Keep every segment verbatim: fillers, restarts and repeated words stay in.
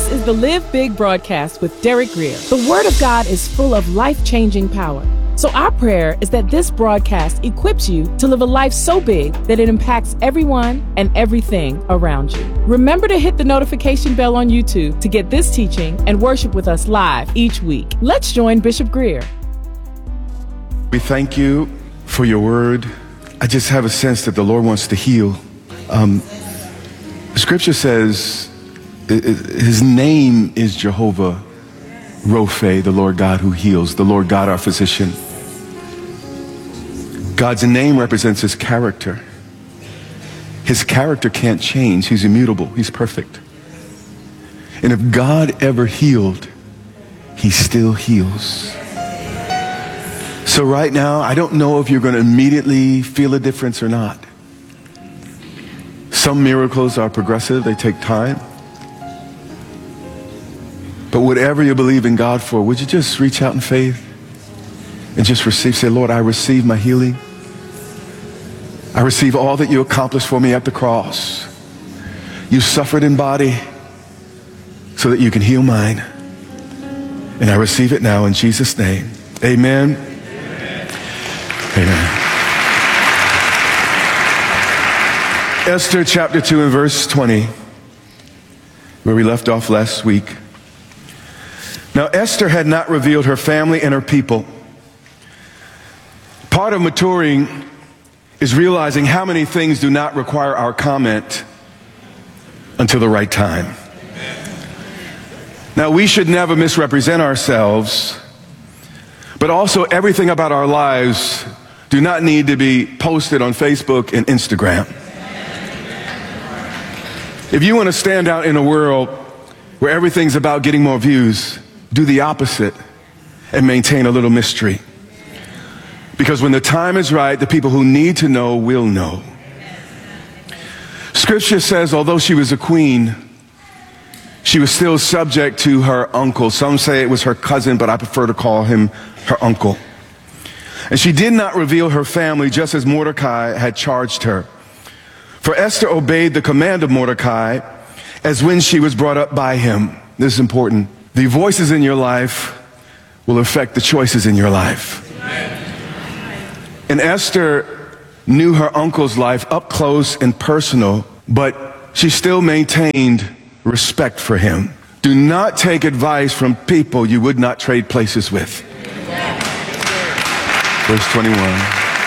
This is the Live Big broadcast with Derek Grier. The Word of God is full of life-changing power. So our prayer is that this broadcast equips you to live a life so big that it impacts everyone and everything around you. Remember to hit the notification bell on YouTube to get this teaching and worship with us live each week. Let's join Bishop Grier. We thank you for your word. I just have a sense that the Lord wants to heal. Um, the scripture says his name is Jehovah Rophe, the Lord God who heals, the Lord God our physician. God's name represents his character. His character can't change. He's immutable. He's perfect. And if God ever healed, he still heals. So right now, I don't know if you're going to immediately feel a difference or not. Some miracles are progressive. They take time. But whatever you believe in God for, would you just reach out in faith and just receive? Say, Lord, I receive my healing. I receive all that you accomplished for me at the cross. You suffered in body so that you can heal mine. And I receive it now in Jesus' name. Amen. Amen. Amen. Esther chapter two and verse twenty, where we left off last week. Now Esther had not revealed her family and her people. Part of maturing is realizing how many things do not require our comment until the right time. Now, we should never misrepresent ourselves, but also everything about our lives do not need to be posted on Facebook and Instagram. If you want to stand out in a world where everything's about getting more views, do the opposite and maintain a little mystery. Because when the time is right, the people who need to know will know. Scripture says, although she was a queen, she was still subject to her uncle. Some say it was her cousin, but I prefer to call him her uncle. And she did not reveal her family, just as Mordecai had charged her. For Esther obeyed the command of Mordecai as when she was brought up by him. This is important. The voices in your life will affect the choices in your life. And Esther knew her uncle's life up close and personal, but she still maintained respect for him. Do not take advice from people you would not trade places with. Verse twenty-one.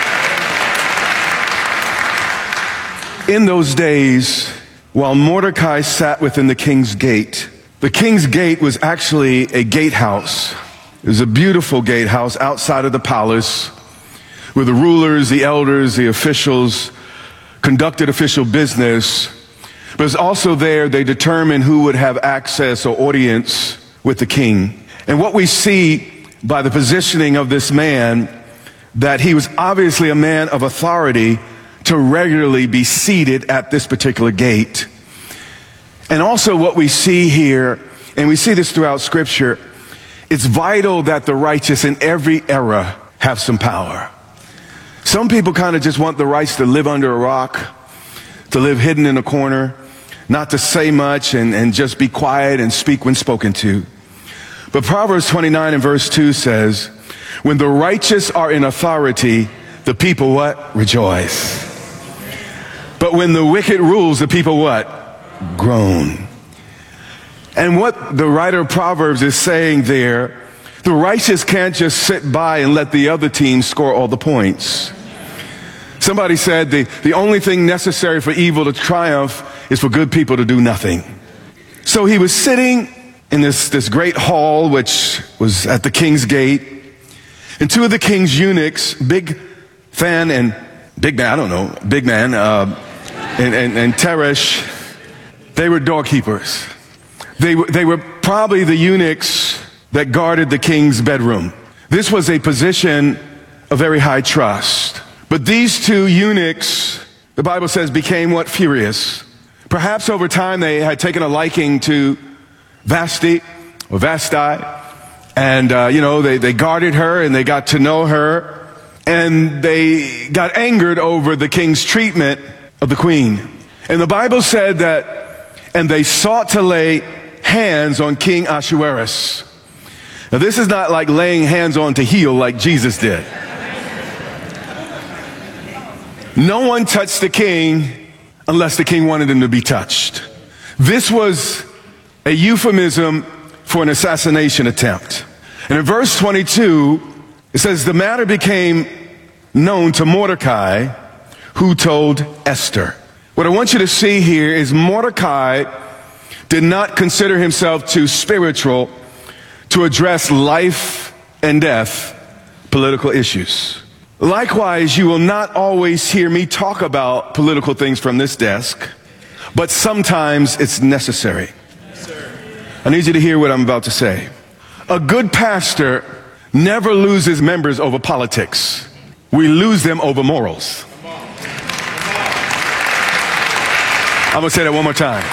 In those days, while Mordecai sat within the king's gate, the king's gate was actually a gatehouse. It was a beautiful gatehouse outside of the palace, where the rulers, the elders, the officials conducted official business. But it's also there they determined who would have access or audience with the king. And what we see by the positioning of this man, that he was obviously a man of authority to regularly be seated at this particular gate. And also what we see here, and we see this throughout Scripture, it's vital that the righteous in every era have some power. Some people kind of just want the rights to live under a rock, to live hidden in a corner, not to say much and, and just be quiet and speak when spoken to. But Proverbs twenty-nine and verse two says, when the righteous are in authority, the people what? Rejoice. But when the wicked rules, the people what? Groan. And what the writer of Proverbs is saying there, the righteous can't just sit by and let the other team score all the points. Somebody said the, the only thing necessary for evil to triumph is for good people to do nothing. So he was sitting in this, this great hall, which was at the king's gate. And two of the king's eunuchs, Big Fan and Big Man, I don't know, Big Man, uh, and, and, and Teresh, they were doorkeepers. They, they were probably the eunuchs that guarded the king's bedroom. This was a position of very high trust. But these two eunuchs, the Bible says, became what? Furious. Perhaps over time they had taken a liking to Vashti or Vashti. And, uh, you know, they, they guarded her and they got to know her. And they got angered over the king's treatment of the queen. And the Bible said that, and they sought to lay hands on King Ahasuerus. Now, this is not like laying hands on to heal like Jesus did. No one touched the king unless the king wanted him to be touched. This was a euphemism for an assassination attempt. And in verse twenty-two, it says, the matter became known to Mordecai, who told Esther. What I want you to see here is Mordecai did not consider himself too spiritual to address life and death political issues. Likewise, you will not always hear me talk about political things from this desk, but sometimes it's necessary. I need you to hear what I'm about to say. A good pastor never loses members over politics. We lose them over morals. I'm going to say that one more time.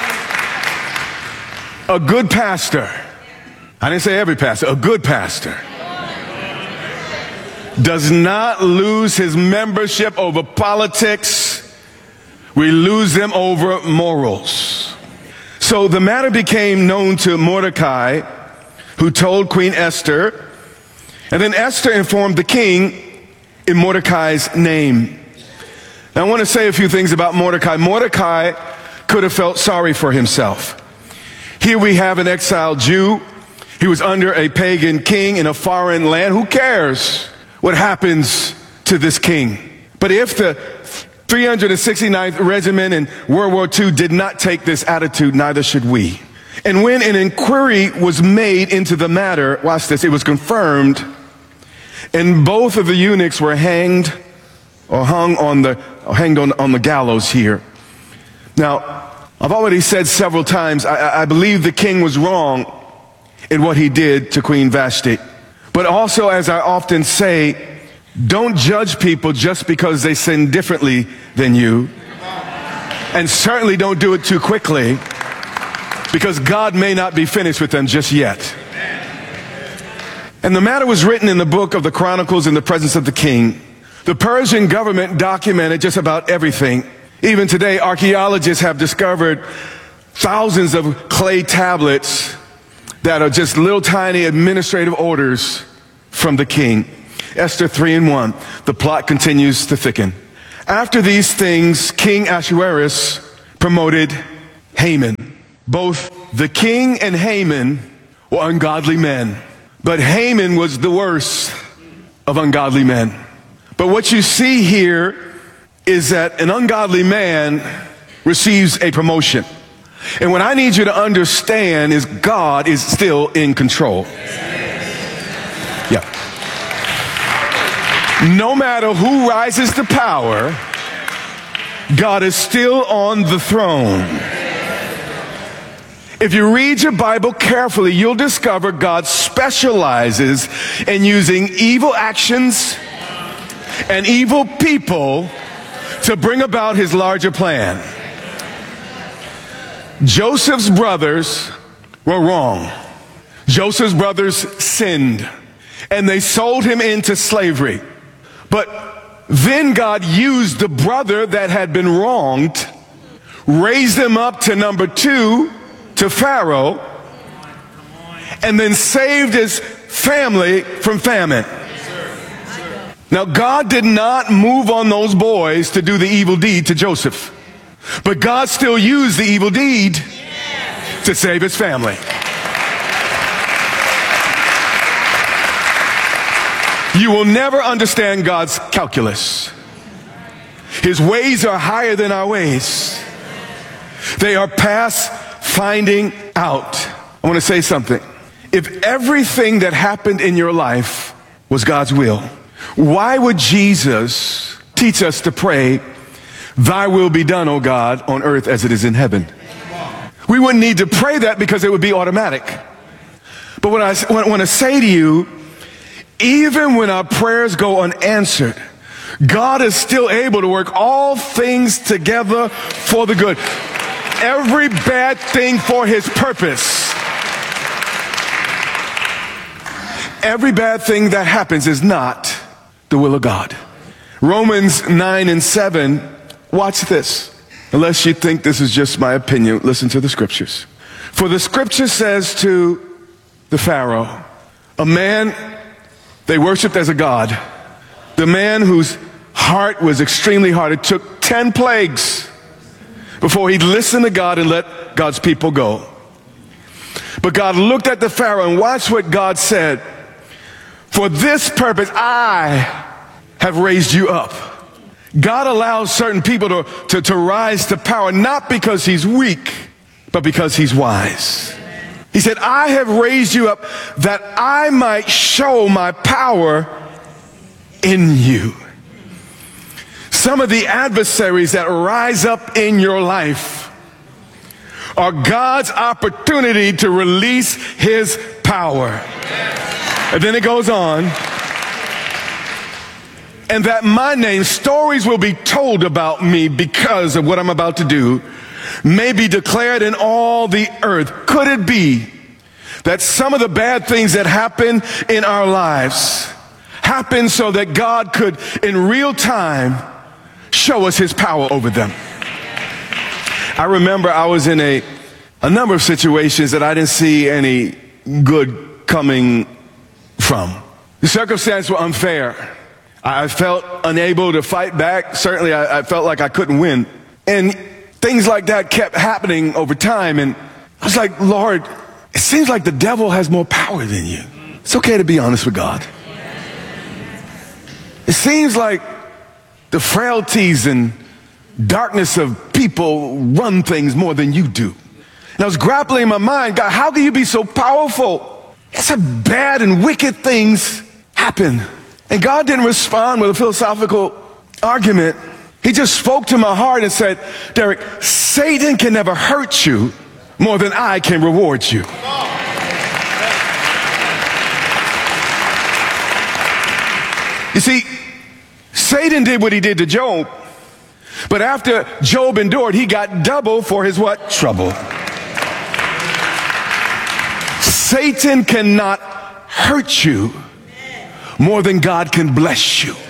A good pastor, I didn't say every pastor, a good pastor does not lose his membership over politics. We lose them over morals. So the matter became known to Mordecai, who told Queen Esther, and then Esther informed the king in Mordecai's name. Now I want to say a few things about Mordecai. Mordecai could have felt sorry for himself. Here we have an exiled Jew. He was under a pagan king in a foreign land. Who cares what happens to this king? But if the three hundred sixty-ninth Regiment in World War Two did not take this attitude, neither should we. And when an inquiry was made into the matter, watch this, it was confirmed, and both of the eunuchs were hanged or hung on the, or hanged on, on the gallows here. Now, I've already said several times, I, I believe the king was wrong in what he did to Queen Vashti. But also, as I often say, don't judge people just because they sin differently than you. And certainly don't do it too quickly, because God may not be finished with them just yet. And the matter was written in the book of the Chronicles in the presence of the king. The Persian government documented just about everything. Even today, archaeologists have discovered thousands of clay tablets that are just little tiny administrative orders from the king. Esther three and one, the plot continues to thicken. After these things, King Ahasuerus promoted Haman. Both the king and Haman were ungodly men, but Haman was the worst of ungodly men. But what you see here is that an ungodly man receives a promotion. And what I need you to understand is God is still in control. Yeah. No matter who rises to power, God is still on the throne. If you read your Bible carefully, you'll discover God specializes in using evil actions and evil people to bring about his larger plan. Joseph's brothers were wrong. Joseph's brothers sinned, and they sold him into slavery. But then God used the brother that had been wronged, raised him up to number two, to Pharaoh, and then saved his family from famine. Now, God did not move on those boys to do the evil deed to Joseph, but God still used the evil deed to save his family. You will never understand God's calculus. His ways are higher than our ways. They are past finding out. I want to say something. If everything that happened in your life was God's will, why would Jesus teach us to pray, thy will be done, O God, on earth as it is in heaven? We wouldn't need to pray that because it would be automatic. But what I want to say to you, even when our prayers go unanswered, God is still able to work all things together for the good. Every bad thing for his purpose. Every bad thing that happens is not the will of God. Romans nine and seven, watch this. Unless you think this is just my opinion, listen to the scriptures. For the scripture says to the Pharaoh, a man they worshiped as a god, the man whose heart was extremely hard. It took ten plagues before he'd listen to God and let God's people go. But God looked at the Pharaoh and watched what God said. For this purpose, I have raised you up. God allows certain people to, to, to rise to power, not because he's weak, but because he's wise. He said, I have raised you up that I might show my power in you. Some of the adversaries that rise up in your life are God's opportunity to release his power. And then it goes on. And that my name, stories will be told about me because of what I'm about to do, may be declared in all the earth. Could it be that some of the bad things that happen in our lives happen so that God could, in real time, show us his power over them? I remember I was in a, a number of situations that I didn't see any good coming from. The circumstances were unfair. I felt unable to fight back. Certainly, I, I felt like I couldn't win. And things like that kept happening over time. And I was like, Lord, it seems like the devil has more power than you. It's okay to be honest with God. It seems like the frailties and darkness of people run things more than you do. And I was grappling in my mind, God, how can you be so powerful? It's a bad and wicked things happen. And God didn't respond with a philosophical argument. He just spoke to my heart and said, Derek, Satan can never hurt you more than I can reward you. You see, Satan did what he did to Job, but after Job endured, he got double for his what? Trouble. Satan cannot hurt you more than God can bless you.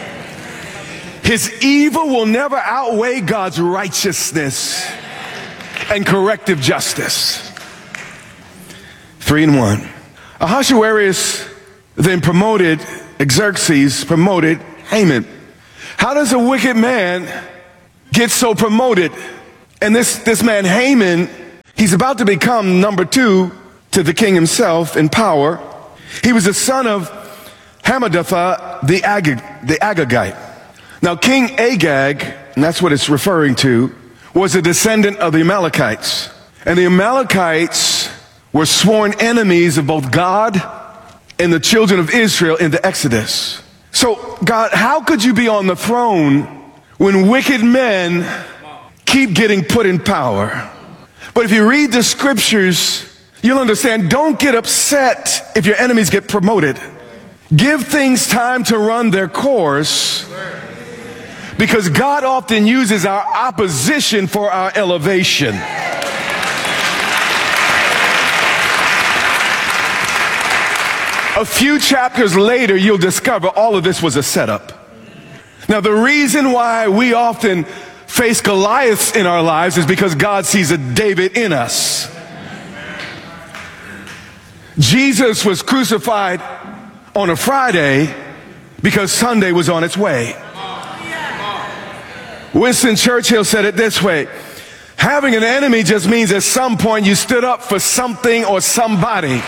His evil will never outweigh God's righteousness and corrective justice. Three and one. Ahasuerus then promoted, Xerxes promoted Haman. How does a wicked man get so promoted? And this, this man Haman, he's about to become number two to the king himself in power. He was the son of Hammedatha the, Agag, the Agagite. Now King Agag, and that's what it's referring to, was a descendant of the Amalekites. And the Amalekites were sworn enemies of both God and the children of Israel in the Exodus. So God, how could you be on the throne when wicked men keep getting put in power? But if you read the scriptures, you'll understand, don't get upset if your enemies get promoted. Give things time to run their course, because God often uses our opposition for our elevation. A few chapters later, you'll discover all of this was a setup. Now, the reason why we often face Goliaths in our lives is because God sees a David in us. Jesus was crucified on a Friday because Sunday was on its way. Winston Churchill said it this way: having an enemy just means at some point you stood up for something or somebody.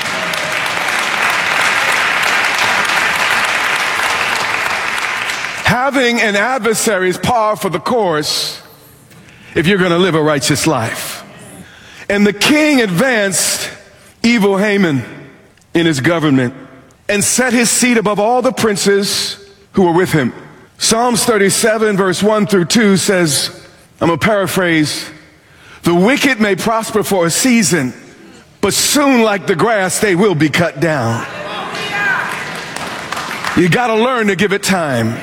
Having an adversary is par for the course if you're going to live a righteous life. And the king advanced evil Haman in his government and set his seat above all the princes who were with him. Psalms thirty-seven verse one through two says, I'm going to paraphrase, the wicked may prosper for a season, but soon like the grass they will be cut down. You got to learn to give it time.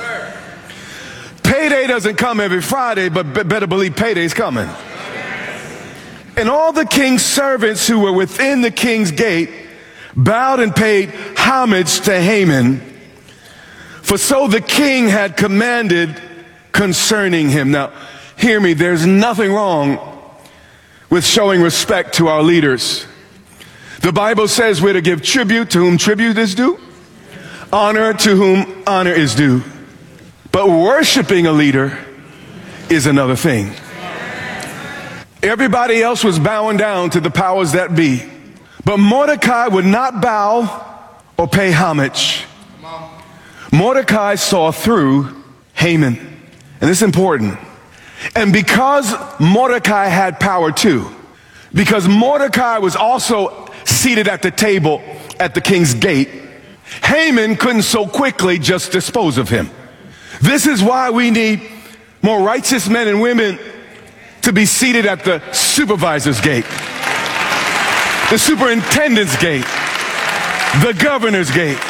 Payday doesn't come every Friday, but better believe payday's coming. And all the king's servants who were within the king's gate bowed and paid homage to Haman, for so the king had commanded concerning him. Now, hear me, there's nothing wrong with showing respect to our leaders. The Bible says we're to give tribute to whom tribute is due, honor to whom honor is due. But worshiping a leader is another thing. Everybody else was bowing down to the powers that be, but Mordecai would not bow or pay homage. Mordecai saw through Haman, and this is important. And because Mordecai had power too, because Mordecai was also seated at the table at the king's gate, Haman couldn't so quickly just dispose of him. This is why we need more righteous men and women to be seated at the supervisor's gate, the superintendent's gate, the governor's gate.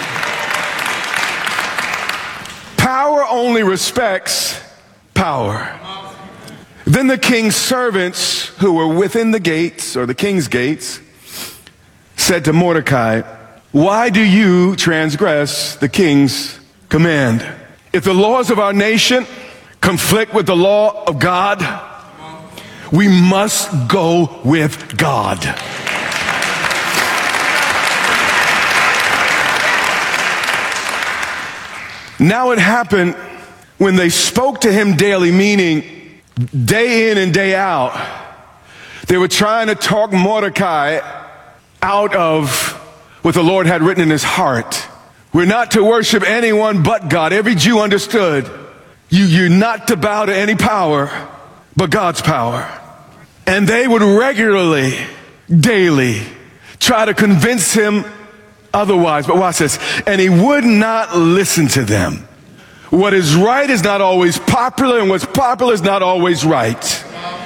Power only respects power. Then the king's servants who were within the gates, or the king's gates, said to Mordecai, "Why do you transgress the king's command? If the laws of our nation conflict with the law of God, we must go with God." Now it happened when they spoke to him daily, meaning day in and day out, they were trying to talk Mordecai out of what the Lord had written in his heart. We're not to worship anyone but God. Every Jew understood you, you're not to bow to any power but God's power. And they would regularly, daily, try to convince him otherwise. But watch this. And he would not listen to them. What is right is not always popular, and what's popular is not always right.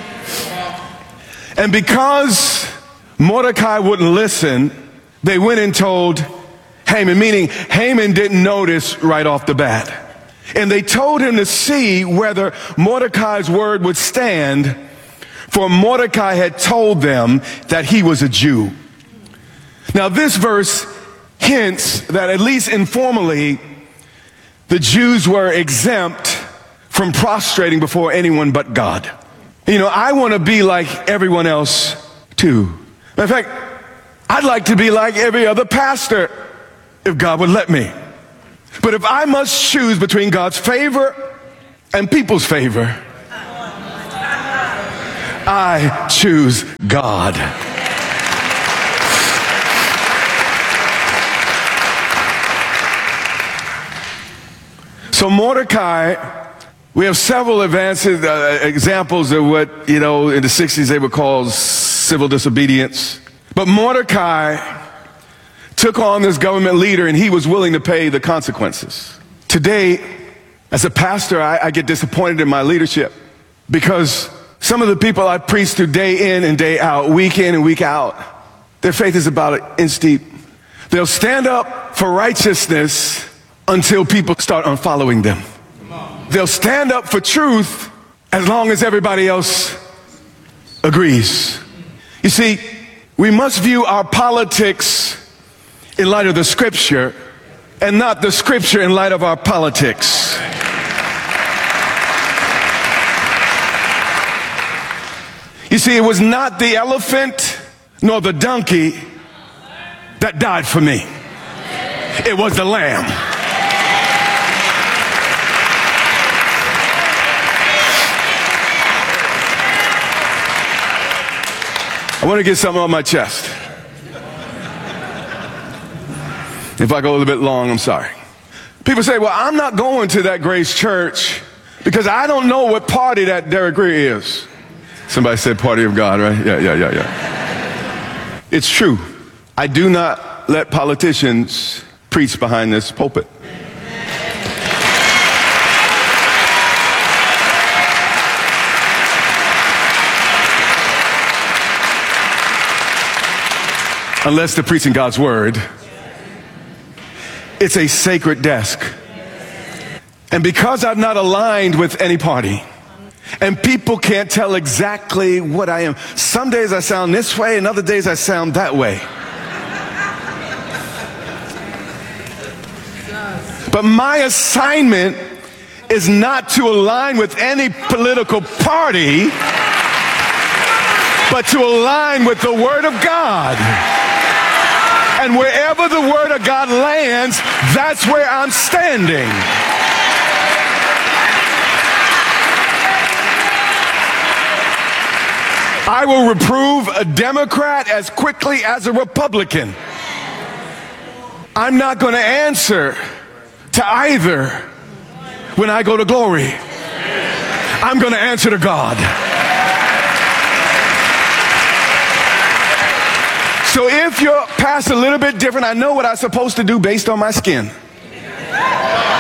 And because Mordecai wouldn't listen, they went and told Haman, meaning Haman didn't notice right off the bat. And they told him to see whether Mordecai's word would stand, for Mordecai had told them that he was a Jew. Now this verse hints that at least informally, the Jews were exempt from prostrating before anyone but God. You know, I want to be like everyone else too. In fact, I'd like to be like every other pastor if God would let me. But if I must choose between God's favor and people's favor, I choose God. So Mordecai, we have several advances, uh, examples of what, you know, in the sixties they would call civil disobedience. But Mordecai took on this government leader, and he was willing to pay the consequences. Today, as a pastor, I, I get disappointed in my leadership because some of the people I preach to day in and day out, week in and week out, their faith is about an inch deep. They'll stand up for righteousness until people start unfollowing them. They'll stand up for truth as long as everybody else agrees. You see, we must view our politics in light of the scripture and not the scripture in light of our politics. You see, it was not the elephant nor the donkey that died for me. It was the lamb. I want to get something on my chest. If I go a little bit long, I'm sorry. People say, well, I'm not going to that Grace Church because I don't know what party that Derek Greer is. Somebody said party of God, right? Yeah, yeah, yeah, yeah. It's true. I do not let politicians preach behind this pulpit. Unless they're preaching God's word. It's a sacred desk. And because I'm not aligned with any party, and people can't tell exactly what I am. Some days I sound this way, and other days I sound that way. But my assignment is not to align with any political party, but to align with the Word of God. And wherever the Word of God lands, that's where I'm standing. I will reprove a Democrat as quickly as a Republican. I'm not going to answer to either when I go to glory. I'm going to answer to God. So if your past a little bit different, I know what I'm supposed to do based on my skin.